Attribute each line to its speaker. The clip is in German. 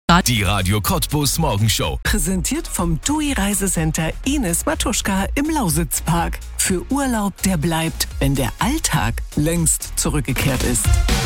Speaker 1: Die Radio Cottbus Morgenshow.
Speaker 2: Präsentiert vom TUI Reisecenter Ines Matuschka im Lausitzpark. Für Urlaub, der bleibt, wenn der Alltag längst zurückgekehrt ist.